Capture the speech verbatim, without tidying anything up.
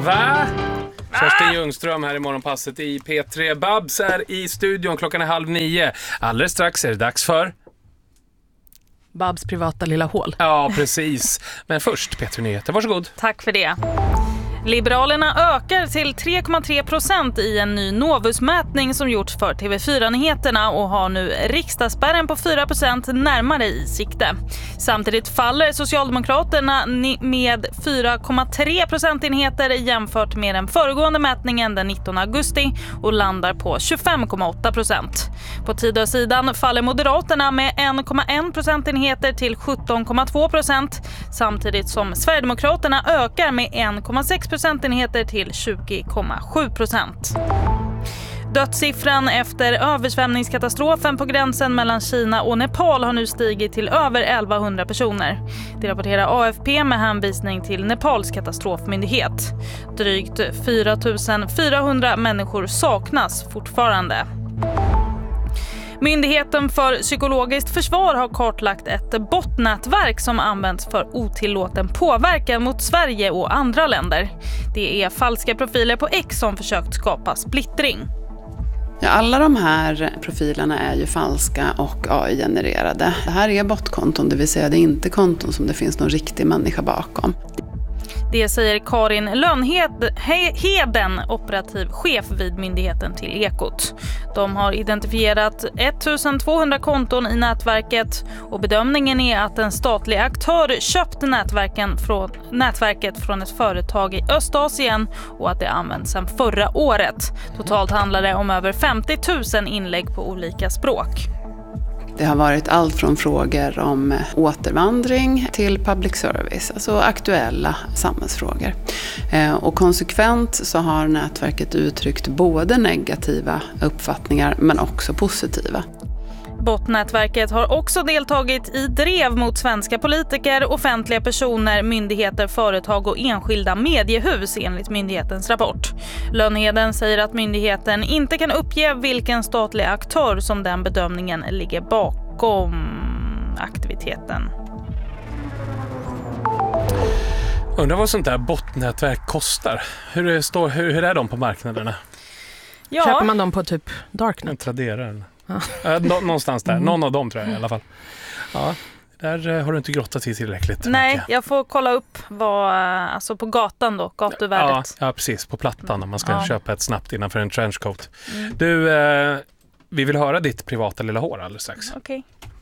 Va? Kerstin Ljungström här i Morgonpasset i P tre. Babs är i studion, klockan är halv nio. Alldeles strax är det dags för... Babs privata lilla hål. Ja, precis. Men först, P tre Nyheter, varsågod. Tack för det. Liberalerna ökar till tre komma tre procent i en ny Novusmätning som gjorts för T V fyra-nyheterna och har nu riksdagsspärren på fyra procent närmare i sikte. Samtidigt faller Socialdemokraterna med fyra komma tre procentenheter jämfört med den föregående mätningen den nittonde augusti och landar på tjugofem komma åtta procent. På Tidösidan faller Moderaterna med en komma en procentenheter till sjutton komma två procent samtidigt som Sverigedemokraterna ökar med en komma sex procentenheter till tjugo komma sju procent. Dödssiffran efter översvämningskatastrofen på gränsen mellan Kina och Nepal har nu stigit till över elvahundra personer. Det rapporterar A F P med hänvisning till Nepals katastrofmyndighet. Drygt fyra tusen fyrahundra människor saknas fortfarande. Myndigheten för psykologiskt försvar har kartlagt ett botnätverk som används för otillåten påverkan mot Sverige och andra länder. Det är falska profiler på X som försökt skapa splittring. Ja, alla de här profilerna är ju falska och A I-genererade. Det här är botkonton, det vill säga det är inte konton som det finns någon riktig människa bakom. Det säger Karin Lönnheden, operativ chef vid myndigheten till Ekot. De har identifierat ettusentvåhundra konton i nätverket och bedömningen är att en statlig aktör köpt nätverken från, nätverket från ett företag i Östasien och att det används sedan förra året. Totalt handlar det om över femtio tusen inlägg på olika språk. Det har varit allt från frågor om återvandring till public service, alltså aktuella samhällsfrågor. Och konsekvent så har nätverket uttryckt både negativa uppfattningar men också positiva. Botnätverket har också deltagit i drev mot svenska politiker, offentliga personer, myndigheter, företag och enskilda mediehus enligt myndighetens rapport. Lönnheden säger att myndigheten inte kan uppge vilken statlig aktör som den bedömningen ligger bakom aktiviteten. Undrar vad sånt där botnätverk kostar. Hur är, stå, hur, hur är de på marknaderna? Ja. Köper man dem på typ Darknet? Traderar. Ja. Äh, nå- någonstans där. Någon av dem tror jag i alla fall. Ja, där uh, har du inte grottat i tillräckligt. Nej, jag får kolla upp vad, alltså på gatan då, gatuvärdet. Ja, ja, precis. På plattan om man ska ja. köpa ett snabbt innanför en trenchcoat. Mm. Du, uh, vi vill höra ditt privata lilla hår alldeles strax. Okej. Okay.